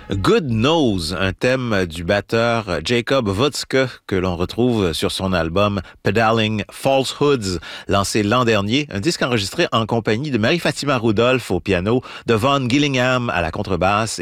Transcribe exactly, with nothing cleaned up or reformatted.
Good Knows, un thème du batteur Jacob Wodske que l'on retrouve sur son album Pedaling Falsehoods, lancé l'an dernier, un disque enregistré en compagnie de Marie-Fatima Rudolph au piano, de Von Gillingham à la contrebasse